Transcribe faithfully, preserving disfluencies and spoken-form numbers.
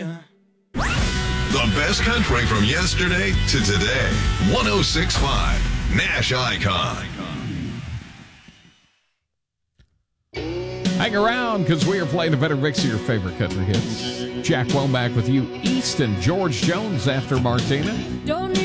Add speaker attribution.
Speaker 1: The best country from yesterday to today. one oh six point five Nash Icon.
Speaker 2: Hang around, because we are playing a better mix of your favorite country hits. Jack Womack with you, East and George Jones after Martina.
Speaker 3: Don't